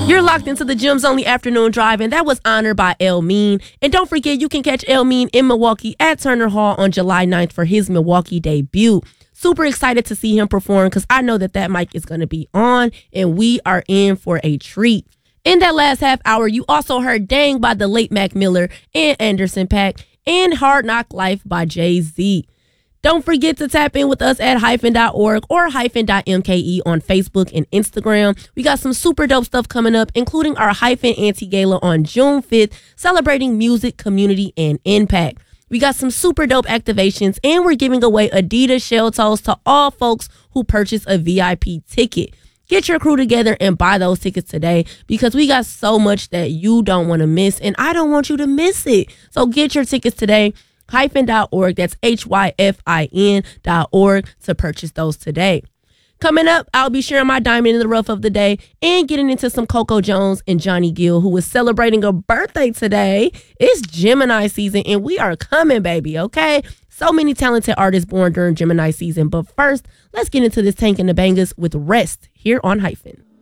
You're locked into the Gems Only Afternoon Drive, and that was honored by El Mean. And don't forget, you can catch El Mean in Milwaukee at Turner Hall on July 9th for his Milwaukee debut. Super excited to see him perform because I know that mic is going to be on, and we are in for a treat. In that last half hour, you also heard Dang by the late Mac Miller and Anderson .Paak, and Hard Knock Life by Jay-Z. Don't forget to tap in with us at hyphen.org or hyphen.mke on Facebook and Instagram. We got some super dope stuff coming up, including our Hyphen Anti-Gala on June 5th, celebrating music, community, and impact. We got some super dope activations, and we're giving away Adidas shell toes to all folks who purchase a VIP ticket. Get your crew together and buy those tickets today because we got so much that you don't want to miss, and I don't want you to miss it. So get your tickets today. Hyphen.org, that's HYFIN.org to purchase those today. Coming up, I'll be sharing my diamond in the rough of the day and getting into some Coco Jones and Johnny Gill, who is celebrating a birthday today. It's Gemini season, and we are coming, baby, okay? So many talented artists born during Gemini season. But first, let's get into this Tank and the Bangers with Rest here on Hyphen.